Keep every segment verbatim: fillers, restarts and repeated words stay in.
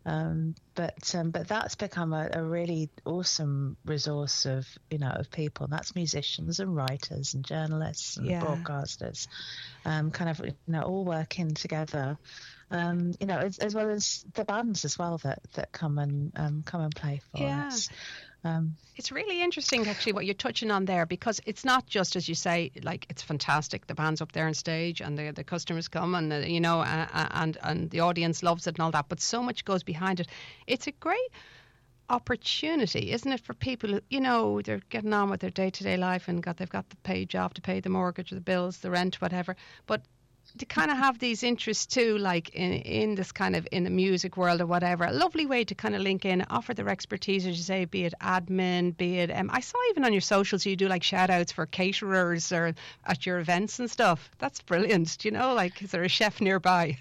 Um, but um, but that's become a, a really awesome resource of you know of people. That's musicians and writers and journalists and yeah. broadcasters, um, kind of you know all working together. Um, you know, as, as well as the bands as well that, that come and um, come and play for yeah. us. Um, it's really interesting actually what you're touching on there, because it's not just, as you say, like it's fantastic, the band's up there on stage and the the customers come and the, you know uh, and and the audience loves it and all that, but so much goes behind it. It's a great opportunity, isn't it, for people who, you know, they're getting on with their day-to-day life and got they've got the pay job to pay the mortgage or the bills, the rent, whatever, but to kind of have these interests too, like in, in this kind of in the music world or whatever. A lovely way to kind of link in, offer their expertise, as you say, be it admin, be it um, I saw even on your socials you do like shout outs for caterers or at your events and stuff. That's brilliant. Do you know, like, is there a chef nearby?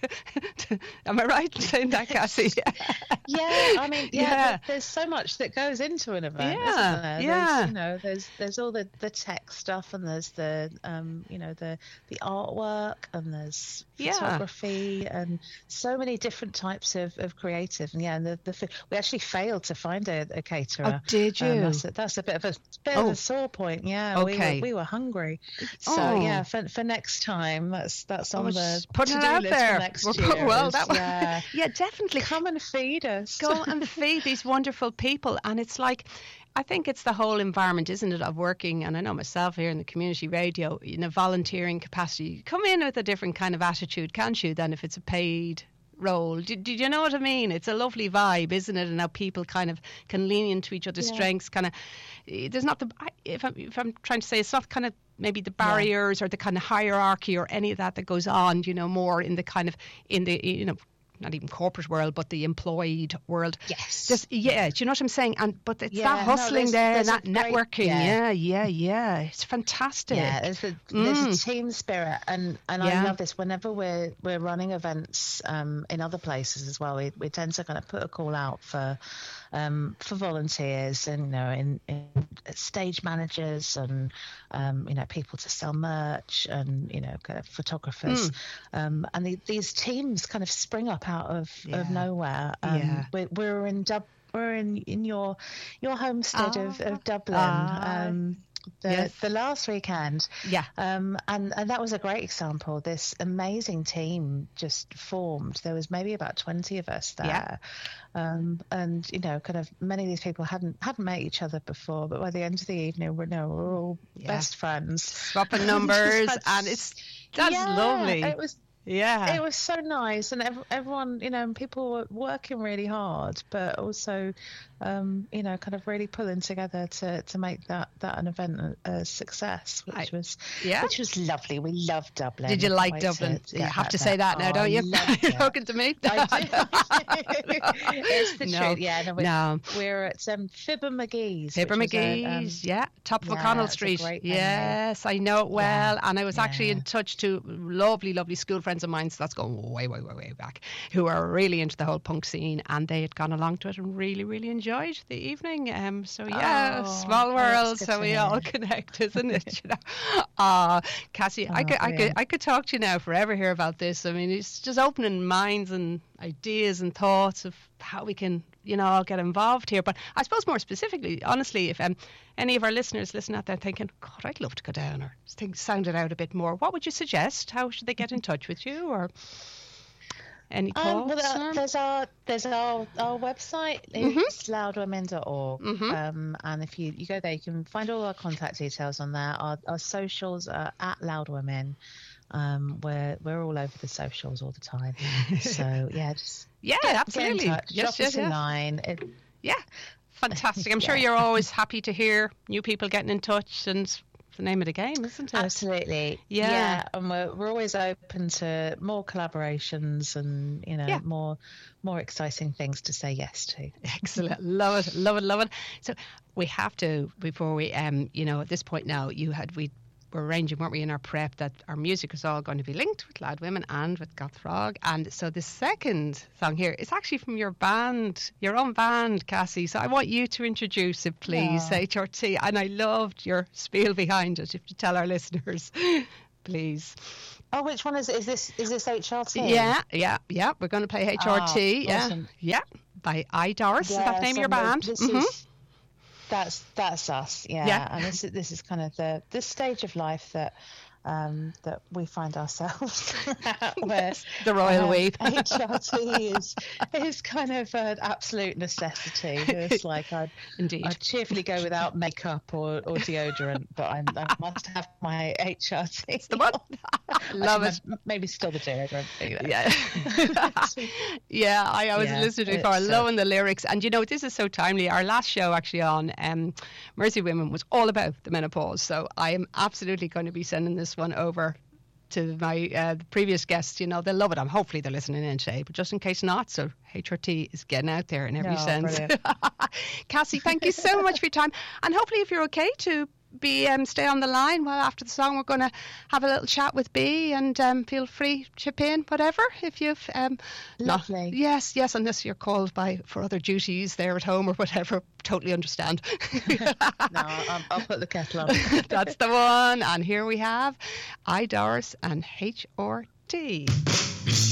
Am I right in saying that, Cassie? Yeah, I mean, yeah, yeah. There's so much that goes into an event, yeah, isn't there? Yeah, there's, you know, there's there's all the, the tech stuff, and there's the um, you know, the the artwork, and there's photography, yeah. and so many different types of, of creative. And yeah, and the, the we actually failed to find a, a caterer. Oh, did you? Um, that's, a, that's a bit of a bit oh. of a sore point. Yeah, okay. we were, we were hungry. So oh. yeah, for for next time, that's that's on oh, the putting to-do it out list there. For next we're year. Put, well, that yeah, yeah, definitely. Come and feed us. Go and feed these wonderful people. And it's like, I think it's the whole environment, isn't it, of working, and I know myself here in the community radio, in a volunteering capacity. You come in with a different kind of attitude, can't you, than if it's a paid role. Do, do you know what I mean? It's a lovely vibe, isn't it? And how people kind of can lean into each other's yeah. strengths. Kind of, there's not the, if I'm, if I'm trying to say, it's not kind of maybe the barriers yeah. or the kind of hierarchy or any of that that goes on, you know, more in the kind of, in the, you know, not even corporate world, but the employed world. Yes. There's, yeah, do you know what I'm saying? And but it's yeah, that hustling no, there's, there there's and that great, networking. Yeah. yeah, yeah, yeah. It's fantastic. Yeah, there's a mm. there's a team spirit, and, and yeah. I love this. Whenever we're we're running events um, in other places as well, we we tend to kind of put a call out for um, for volunteers, and you know, in, in stage managers, and um, you know, people to sell merch, and you know, kind of photographers, mm. um, and the, these teams kind of spring up out of, yeah. of nowhere. Um, yeah. we're, we're in Dub- we're in, in your your homestead ah. of, of Dublin. Ah. Um, The, yes. the last weekend, yeah, um, and and that was a great example. This amazing team just formed. There was maybe about twenty of us there, yeah. um, and you know, kind of many of these people hadn't hadn't met each other before. But by the end of the evening, we're no, we're all yeah. best friends, swapping numbers, and it's that's yeah, lovely. It was. Yeah, it was so nice, and ev- everyone, you know, and people were working really hard, but also, um, you know, kind of really pulling together to, to make that, that an event a, a success, which I, was yeah, which was lovely. We loved Dublin. Did you like Dublin? To, to you have to there. say that now, oh, don't you? You're talking to me. I do. It's the no. truth. Yeah, no, we're, no. we're at um, Fibber McGee's. Fibber McGee's, a, um, yeah, top of yeah, O'Connell Street. Yes, I know it well, yeah. and I was yeah. actually in touch to lovely, lovely school friends of mine. So that's going way, way, way, way back, who are really into the whole punk scene, and they had gone along to it and really, really enjoyed the evening. Um, so yeah, oh, small world, oh, so we hear. all connect, isn't it? You know, ah, uh, Cassie, oh, I could, I could, I could talk to you now forever here about this. I mean, it's just opening minds and ideas and thoughts of how we can, you know, all get involved here. But I suppose more specifically, honestly, if um, any of our listeners listen out there thinking, God, I'd love to go down, or think, sound it out a bit more, what would you suggest? How should they get in touch with you, or any thoughts? Um, well, uh, there's our there's our, our website. Mm-hmm. It's loud women dot org, mm-hmm. um, and if you, you go there, you can find all our contact details on there. Our, our socials are at Loud Women. Um, we're we're all over the socials all the time. So yeah, just yeah, get, absolutely. Get in touch, yes, drop yes, us yes. a line. It, yeah, fantastic. I'm yeah. sure you're always happy to hear new people getting in touch, and it's the name of the game, isn't it? Absolutely. Yeah. Yeah, and we're we're always open to more collaborations and you know yeah. more more exciting things to say yes to. Excellent. Love it. Love it. Love it. So we have to, before we um you know at this point now, you had we were arranging, weren't we, in our prep, that our music is all going to be linked with Loud Women and with Goth Frog. And so the second song here is actually from your band, your own band, Cassie. So I want you to introduce it, please, yeah. H R T. And I loved your spiel behind it, if you tell our listeners, please. Oh, which one is is this? Is this H R T? Yeah, yeah, yeah. We're going to play H R T. Oh, yeah, awesome. yeah. by I Doris. Yeah, is that the name so of your band? This Mm-hmm. is, that's that's us. Yeah, Yeah. and this is this is kind of the this stage of life that. Um, that we find ourselves at, where the royal um, we. H R T is is kind of an absolute necessity. It's like I'd, Indeed. I'd cheerfully go without makeup or, or deodorant, but I'm, I must have my H R T. It's the one. Love it. Maybe still the deodorant. Yeah. yeah, I always Yeah, listened to it before. it's, uh, Loving the lyrics. And you know, this is so timely. Our last show actually on um, Mercy Women was all about the menopause. So I am absolutely going to be sending this one over to my uh, previous guests. You know, they'll love it. I'm hopefully they're listening in today, but just in case not, so H R T is getting out there in every No, sense. brilliant. Cassie, thank you so much for your time, and hopefully if you're okay to be um, stay on the line. Well, after the song we're going to have a little chat with B, and um, feel free to chip in whatever if you've um, Lovely. Not, yes yes unless you're called by for other duties there at home or whatever. Totally understand. No, I'll, I'll put the kettle on. That's the one. And here we have I Doris and H R T.